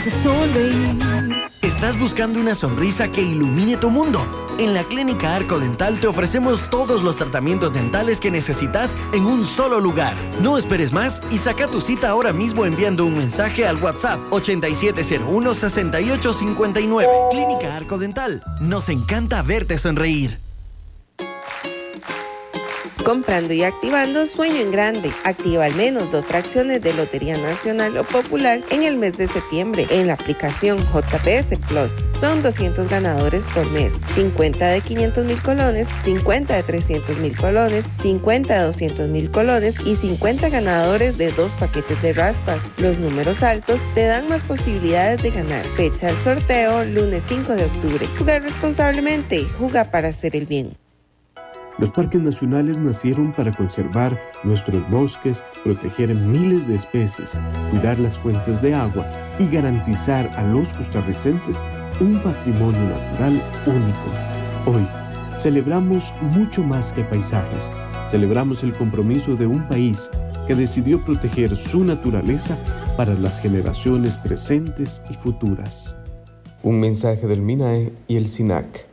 hacerte sonreír. ¿Estás buscando una sonrisa que ilumine tu mundo? En la Clínica Arco Dental te ofrecemos todos los tratamientos dentales que necesitas en un solo lugar. No esperes más y saca tu cita ahora mismo enviando un mensaje al WhatsApp 8701-6859. Clínica Arco Dental. Nos encanta verte sonreír. Comprando y activando Sueño en Grande. Activa al menos 2 fracciones de Lotería Nacional o Popular en el mes de septiembre en la aplicación JPS Plus. Son 200 ganadores por mes. 50 de 500,000 colones, 50 de 300,000 colones, 50 de 200,000 colones y 50 ganadores de 2 paquetes de raspas. Los números altos te dan más posibilidades de ganar. Fecha del sorteo, lunes 5 de octubre. Jugar responsablemente. Juega para hacer el bien. Los parques nacionales nacieron para conservar nuestros bosques, proteger miles de especies, cuidar las fuentes de agua y garantizar a los costarricenses un patrimonio natural único. Hoy celebramos mucho más que paisajes. Celebramos el compromiso de un país que decidió proteger su naturaleza para las generaciones presentes y futuras. Un mensaje del MINAE y el SINAC.